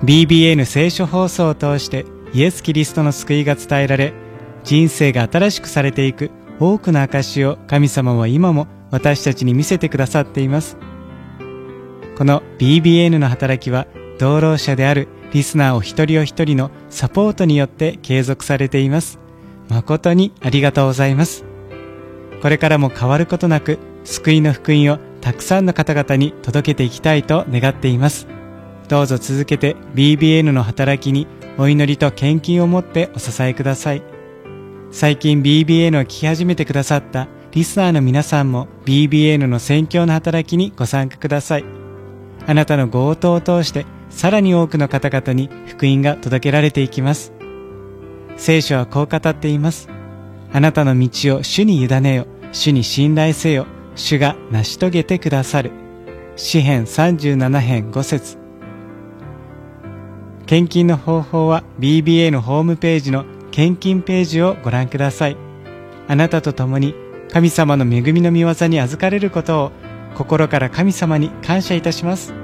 BBN 聖書放送を通してイエス・キリストの救いが伝えられ、人生が新しくされていく多くの証を神様は今も私たちに見せてくださっています。この BBN の働きは、同労者であるリスナーお一人お一人のサポートによって継続されています。誠にありがとうございます。これからも変わることなく、救いの福音をたくさんの方々に届けていきたいと願っています。どうぞ続けて BBN の働きにお祈りと献金を持ってお支えください。最近 BBN を聞き始めてくださったリスナーの皆さんも BBN の宣教の働きにご参加ください。あなたのご応答を通してさらに多くの方々に福音が届けられていきます。聖書はこう語っています。あなたの道を主に委ねよ、主に信頼せよ、主が成し遂げてくださる。詩編37編5節。献金の方法は BBA のホームページの献金ページをご覧ください。あなたと共に神様の恵みの御業に預かれることを心から神様に感謝いたします。